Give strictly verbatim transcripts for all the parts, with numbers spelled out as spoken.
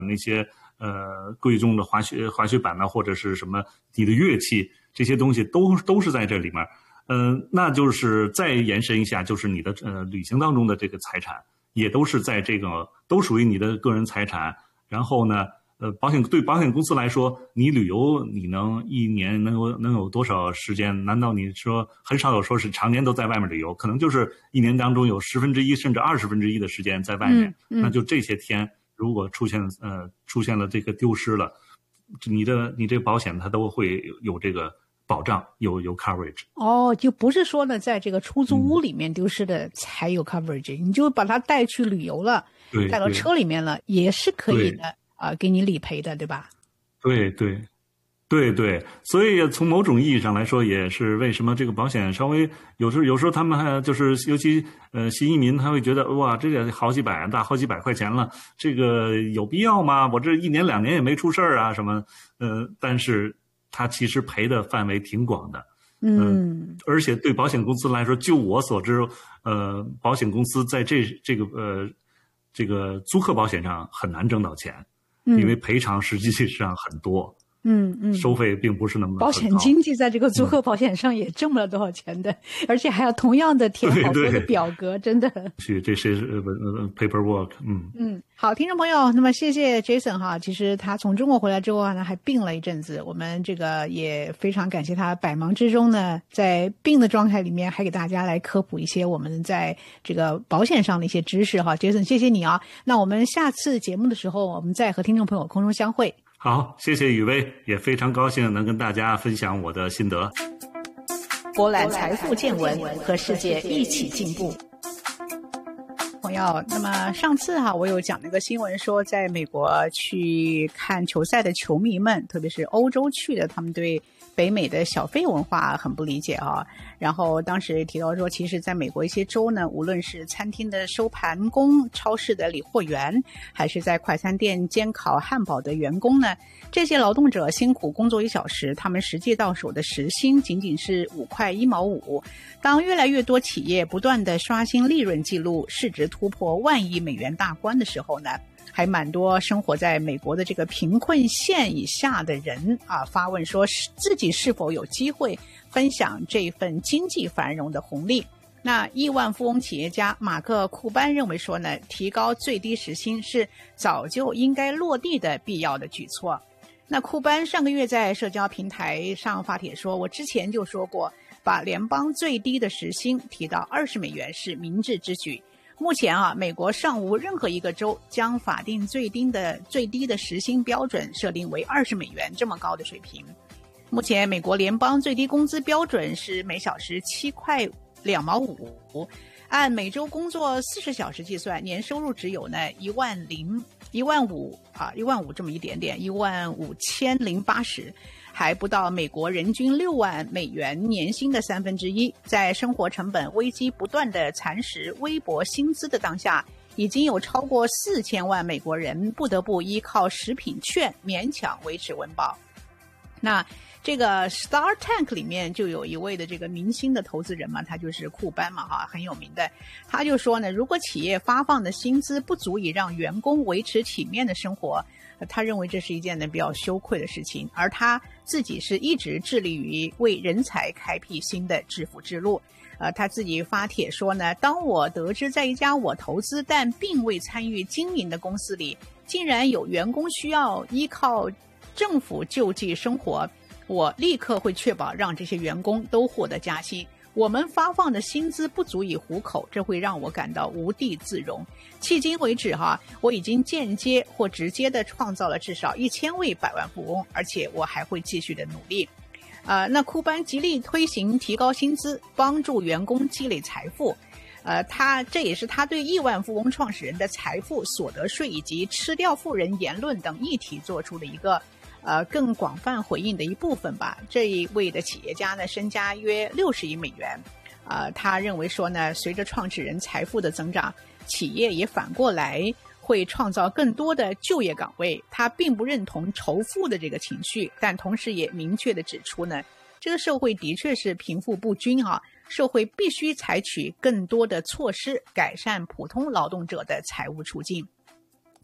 那些呃贵重的滑雪滑雪板呢，或者是什么你的乐器，这些东西都都是在这里面。嗯、呃，那就是再延伸一下，就是你的呃旅行当中的这个财产，也都是在这个都属于你的个人财产。然后呢，呃，保险对保险公司来说，你旅游你能一年能有能有多少时间？难道你说很少有说是常年都在外面旅游？可能就是一年当中有十分之一甚至二十分之一的时间在外面， 嗯嗯、 那就这些天如果出现呃出现了这个丢失了，你的你这个保险它都会有有这个保障，有有 coverage。 哦，就不是说呢，在这个出租屋里面丢失的才有 coverage，、嗯、你就把它带去旅游了， 对， 带到车里面了，也是可以的啊、呃，给你理赔的，对吧？ 对对。对对，所以从某种意义上来说，也是为什么这个保险稍微有时候有时候他们还就是尤其呃新移民他会觉得哇，这个好几百大好几百块钱了，这个有必要吗？我这一年两年也没出事儿啊什么，呃，但是他其实赔的范围挺广的， 嗯、 呃，而且对保险公司来说，就我所知，呃，保险公司在这这个呃这个租客保险上很难挣到钱， 嗯、 因为赔偿实际上很多。 嗯嗯， 收费并不是那么保险经纪在这个租客保险上也挣不了多少钱的，嗯、而且还要同样的填好多的表格，真的。 是这些呃 paperwork， 嗯嗯，好，听众朋友，那么谢谢 Jason 哈，其实他从中国回来之后呢，还病了一阵子，我们这个也非常感谢他百忙之中呢，在病的状态里面还给大家来科普一些我们在这个保险上的一些知识哈 ，Jason 谢谢你啊，那我们下次节目的时候，我们再和听众朋友空中相会。 好，谢谢雨薇，也非常高兴能跟大家分享我的心得。 博览财富见闻，和世界一起进步。朋友，那么上次哈，我有讲那个新闻说，在美国去看球赛的球迷们，特别是欧洲去的，他们对北美的小费文化很不理解啊。然后当时提到说，其实在美国一些州呢，无论是餐厅的收盘工、超市的理货员，还是在快餐店煎烤汉堡的员工呢，这些劳动者辛苦工作一小时，他们实际到手的时薪仅仅是五块一毛五。当越来越多企业不断的刷新利润记录，市值突破万亿美元大关的时候呢，还蛮多生活在美国的这个贫困线以下的人啊，发问说自己是否有机会分享这份经济繁荣的红利。那亿万富翁企业家马克·库班认为说呢，提高最低时薪是早就应该落地的必要的举措。那库班上个月在社交平台上发帖说，我之前就说过，把联邦最低的时薪提到二十美元是明智之举。目前啊，美国尚无任何一个州将法定最低的最低的时薪标准设定为二十美元这么高的水平。目前美国联邦最低工资标准是每小时七块两毛五，按每周工作四十小时计算，年收入只有呢一万零一万五啊一万五这么一点点，一万五千零八十。还不到美国人均六万美元年薪的三分之一。在生活成本危机不断的蚕食微薄薪资的当下，已经有超过四千万美国人不得不依靠食品券勉强维持温饱。那这个 Star Tank 里面就有一位的这个明星的投资人嘛，他就是库班嘛哈，很有名的。他就说呢，如果企业发放的薪资不足以让员工维持体面的生活，他认为这是一件呢比较羞愧的事情，而他自己是一直致力于为人才开辟新的致富之路。呃，他自己发帖说呢，当我得知在一家我投资但并未参与经营的公司里，竟然有员工需要依靠政府救济生活，我立刻会确保让这些员工都获得加薪。我们发放的薪资不足以糊口，这会让我感到无地自容。迄今为止哈，我已经间接或直接的创造了至少一千位百万富翁，而且我还会继续的努力。呃，那库班极力推行提高薪资，帮助员工积累财富。呃，他这也是他对亿万富翁创始人的财富、所得税以及吃掉富人言论等议题做出的一个呃更广泛回应的一部分吧。这一位的企业家呢，身家约六十亿美元。呃，他认为说呢，随着创始人财富的增长，企业也反过来会创造更多的就业岗位。他并不认同仇富的这个情绪，但同时也明确地指出呢，这个社会的确是贫富不均啊，社会必须采取更多的措施改善普通劳动者的财务处境。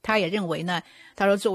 他也认为呢，他说作为